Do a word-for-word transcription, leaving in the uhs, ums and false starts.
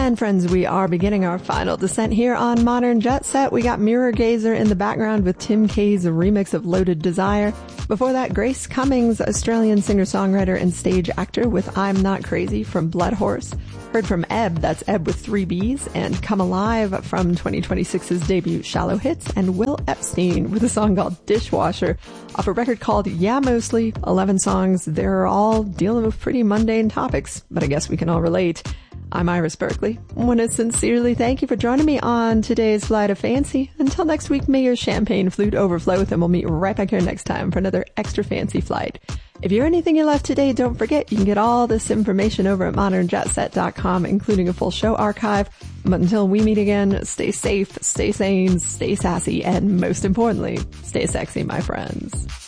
And friends, we are beginning our final descent here on Modern Jet Set. We got Mirror Gazer in the background with Tim K's remix of Loaded Desire. Before that, Grace Cummings, Australian singer-songwriter and stage actor with I'm Not Crazy from Blood Horse. Heard from Ebb, that's Ebb with three B's, and Come Alive from twenty twenty-six's debut Shallow Hits, and Will Epstein with a song called Dishwasher off a record called Yeah Mostly, eleven songs. They're all dealing with pretty mundane topics, but I guess we can all relate. I'm Iris Berkeley. I want to sincerely thank you for joining me on today's Flight of Fancy. Until next week, may your champagne flute overflow, and we'll meet right back here next time for another extra fancy flight. If you're anything you left today, don't forget you can get all this information over at modern jet set dot com, including a full show archive. But until we meet again, stay safe, stay sane, stay sassy, and most importantly, stay sexy, my friends.